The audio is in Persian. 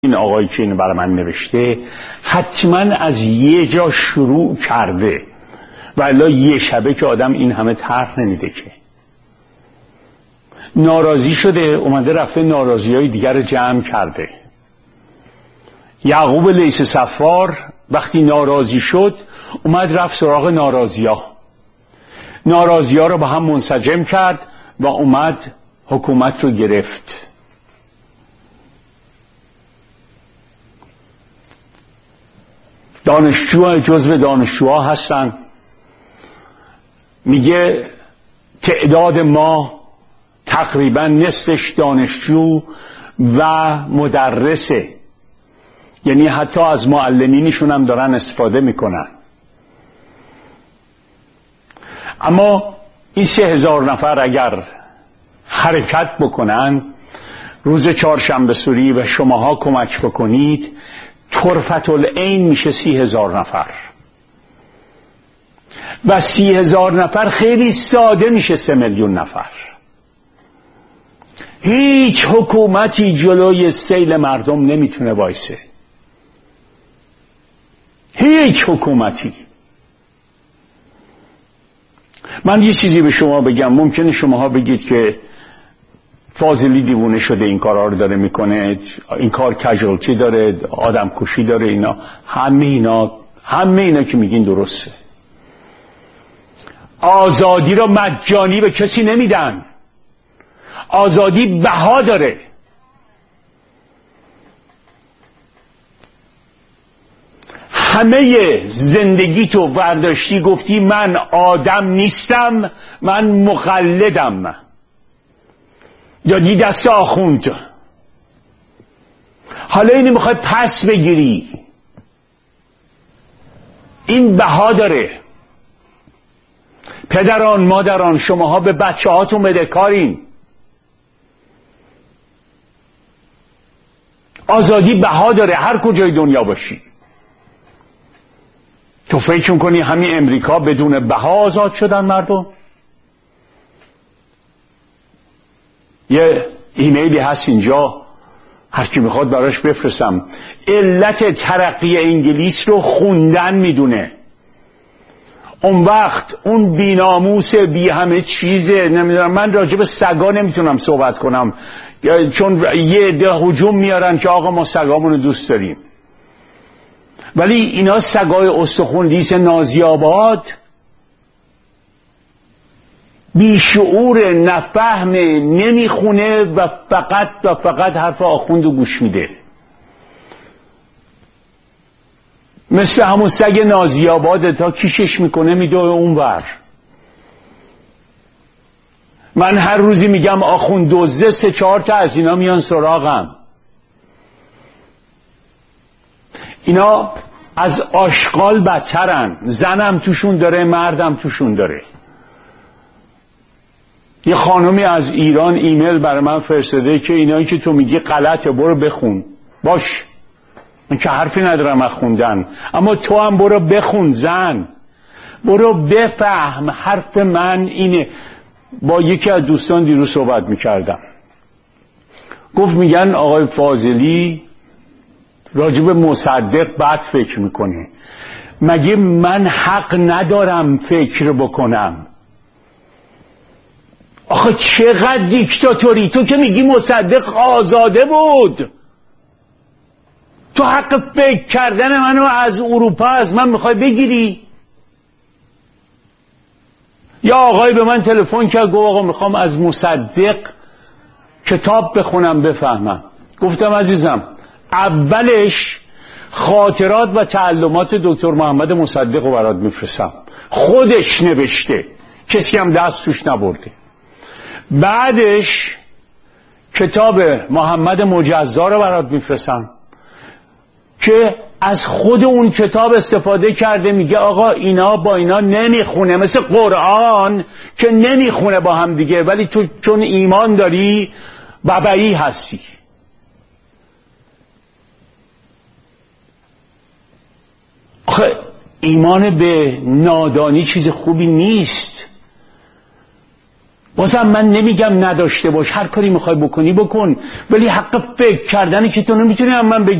این آقایی که اینو برای من نوشته حتما از یه جا شروع کرده و الا یه شبه که آدم این همه طرح نمیده که. ناراضی شده، اومده رفته ناراضی های دیگر رو جمع کرده. یعقوب لیث صفار وقتی ناراضی شد اومد رفت سراغ ناراضی ها رو با هم منسجم کرد و اومد حکومت رو گرفت. جزو دانشجوها هستن، میگه تعداد ما تقریبا نصفش دانشجو و مدرسه، یعنی حتی از معلمینشون هم دارن استفاده میکنن. اما این 3000 نفر اگر حرکت بکنن روز چهارشنبه سوری و شماها کمک بکنید، طرفت العین میشه 30,000 نفر و 30,000 نفر خیلی ساده میشه 3 میلیون نفر. هیچ حکومتی جلوی سیل مردم نمیتونه وایسه، هیچ حکومتی. من یه چیزی به شما بگم، ممکنه شماها بگید که فاضلی دیوونه شده این کارا رو داره میکنه، این کار کژوالتی داره، آدم کشی داره، اینا همه اینا که میگین درسته. آزادی رو مجانی به کسی نمیدن، آزادی بها داره. همه زندگی تو برداشتی گفتی من آدم نیستم، من مقلدم، دادی دست آخوند. حالا اینو میخوای پس بگیری، این بها داره. پدران مادران شماها به بچه هاتون بدهکارین. آزادی بها داره هر کجای دنیا باشی. تو فکر میکنی همین امریکا بدون بها آزاد شدن مردم؟ یه ایمیلی هست اینجا، هر کی میخواد براش بفرستم. علت ترقی انگلیس رو خوندن میدونه. اون وقت اون بیناموس بی همه چیزه، نمیدونم، من راجع به سگا نمیتونم صحبت کنم چون یه عده هجوم میارن که آقا ما سگامونو دوست داریم، ولی اینا سگای استخون لیس نازی آباد، بیشعور، نفهمه، نمیخونه و فقط حرف آخوندو گوش میده. مثل همون سگ نازی آباده، تا کیشش میکنه میده اون ور. من هر روزی میگم آخوند دزده، 3-4 تا از اینا میان سراغم. اینا از آشغال بدترن، زنم توشون داره، مردم توشون داره. یه خانمی از ایران ایمیل برای من فرستاده که اینایی که تو میگی غلطه، برو بخون. باش، من که حرفی ندارم از خوندن، اما تو هم برو بخون. زن برو بفهم. حرف من اینه. با یکی از دوستان دیروز صحبت میکردم، گفت میگن آقای فاضلی راجب مصدق بد فکر میکنه. مگه من حق ندارم فکر بکنم؟ آخه چقدر دیکتاتوری! تو که میگی مصدق آزاده بود، تو حق فکر کردن منو از اروپا از من میخوای بگیری؟ یا آقای به من تلفن کرد گفت آقا میخوام از مصدق کتاب بخونم بفهمم. گفتم عزیزم اولش خاطرات و تعلمات دکتر محمد مصدق رو برات میفرستم، خودش نوشته، کسی هم دست توش نبرده. بعدش کتاب محمد مجزا رو برات میفرستم که از خود اون کتاب استفاده کرده، میگه آقا اینا با اینا نمیخونه، مثل قرآن که نمیخونه با هم دیگه، ولی تو چون ایمان داری ببعی هستی. آخه ایمان به نادانی چیز خوبی نیست. بازم من نمیگم نداشته باش، هر کاری میخوای بکنی بکن، ولی حق فکر کردنی که تو نمیتونی من